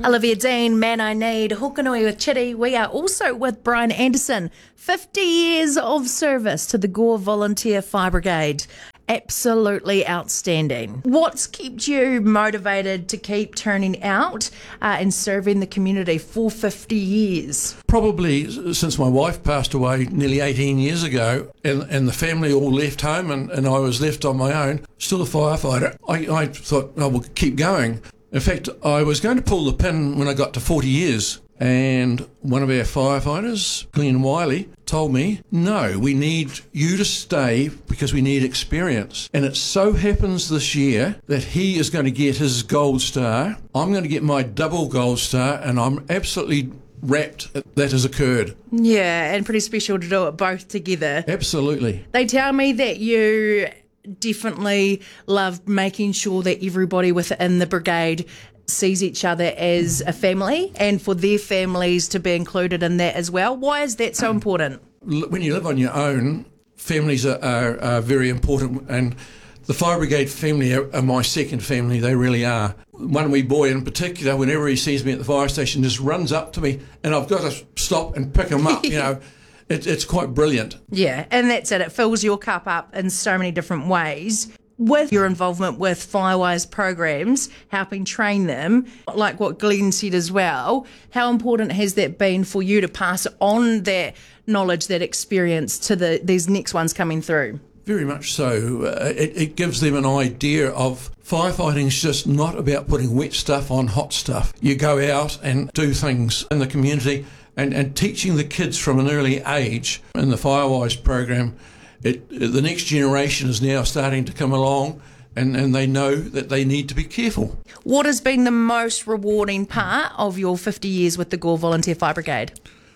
Olivia Dean, Man I Need, Hokanui with Chitty. We are also with Brian Anderson, 50 years of service to the Gore Volunteer Fire Brigade. Absolutely outstanding. What's kept you motivated to keep turning out and serving the community for 50 years? Probably since my wife passed away nearly 18 years ago and the family all left home and I was left on my own, still a firefighter, I thought I will keep going. In fact, I was going to pull the pin when I got to 40 years. And one of our firefighters, Glenn Wiley, told me, no, we need you to stay because we need experience. And it so happens this year that he is going to get his gold star. I'm going to get my double gold star, and I'm absolutely rapt that has occurred. Yeah, and pretty special to do it both together. Absolutely. They tell me that you definitely love making sure that everybody within the brigade sees each other as a family and for their families to be included in that as well. Why is that so important? When you live on your own, families are very important, and the fire brigade family are my second family. They really are. One wee boy in particular, whenever he sees me at the fire station, just runs up to me and I've got to stop and pick him up, you know. It's quite brilliant. Yeah, and that's it. It fills your cup up in so many different ways. With your involvement with Firewise programs, helping train them, like what Glenn said as well, how important has that been for you to pass on that knowledge, that experience to these next ones coming through? Very much so. It gives them an idea of firefighting's just not about putting wet stuff on hot stuff. You go out and do things in the community and teaching the kids from an early age in the Firewise program. The next generation is now starting to come along and they know that they need to be careful. What has been the most rewarding part of your 50 years with the Gore Volunteer Fire Brigade?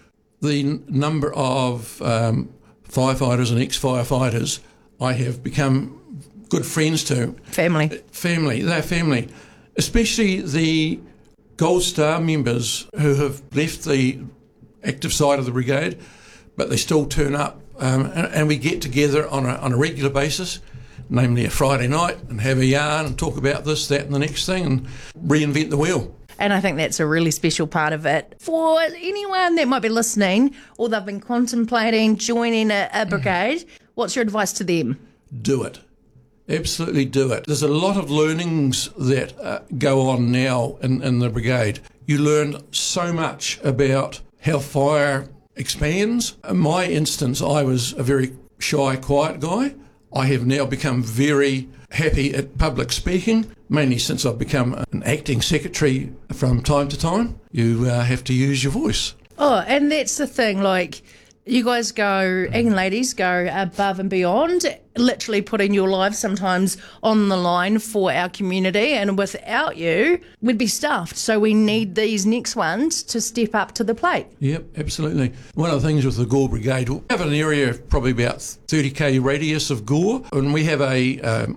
The number of firefighters and ex-firefighters I have become good friends to. Family. They're family. Especially the Gold Star members who have left the active side of the brigade, but they still turn up. And we get together on a regular basis, namely a Friday night, and have a yarn and talk about this, that and the next thing and reinvent the wheel. And I think that's a really special part of it. For anyone that might be listening or they've been contemplating joining a brigade, what's your advice to them? Do it. Absolutely do it. There's a lot of learnings that go on now in the brigade. You learn so much about how fire expands. In my instance, I was a very shy, quiet guy. I have now become very happy at public speaking, mainly since I've become an acting secretary from time to time. You have to use your voice. Oh, and that's the thing, like, you guys go, and ladies go above and beyond, literally putting your lives sometimes on the line for our community, and without you, we'd be stuffed. So we need these next ones to step up to the plate. Yep, absolutely. One of the things with the Gore Brigade, we have an area of probably about 30k radius of Gore, and we have a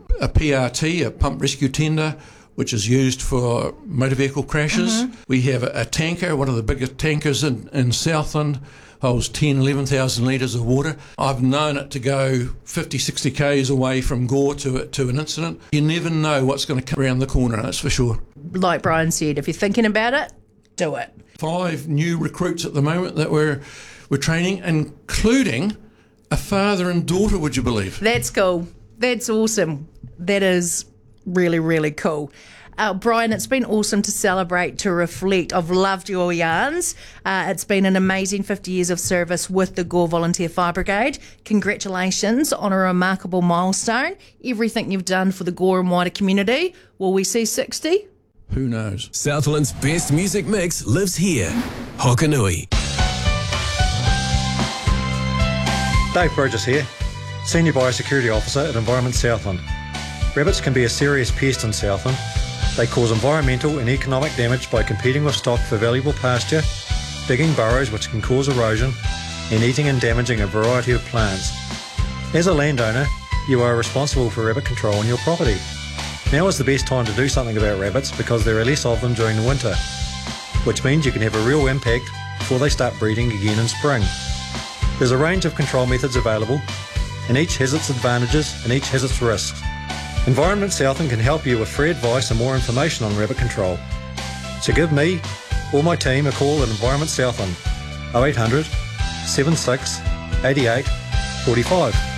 PRT, a pump rescue tender, which is used for motor vehicle crashes. Mm-hmm. We have a tanker, one of the biggest tankers in Southland, holds 11,000 litres of water. I've known it to go 50, 60 k's away from Gore to an incident. You never know what's going to come around the corner, that's for sure. Like Brian said, if you're thinking about it, do it. 5 new recruits at the moment that we're training, including a father and daughter, would you believe? That's cool. That's awesome. That is really, really cool. Brian, it's been awesome to celebrate, to reflect. I've loved your yarns. It's been an amazing 50 years of service with the Gore Volunteer Fire Brigade. Congratulations on a remarkable milestone. Everything you've done for the Gore and wider community. Will we see 60? Who knows? Southland's best music mix lives here. Hokanui. Dave Burgess here, Senior Biosecurity Officer at Environment Southland. Rabbits can be a serious pest in Southland. They cause environmental and economic damage by competing with stock for valuable pasture, digging burrows which can cause erosion, and eating and damaging a variety of plants. As a landowner, you are responsible for rabbit control on your property. Now is the best time to do something about rabbits because there are less of them during the winter, which means you can have a real impact before they start breeding again in spring. There's a range of control methods available, and each has its advantages and each has its risks. Environment Southland can help you with free advice and more information on rabbit control. So give me or my team a call at Environment Southland 0800 76 88 45.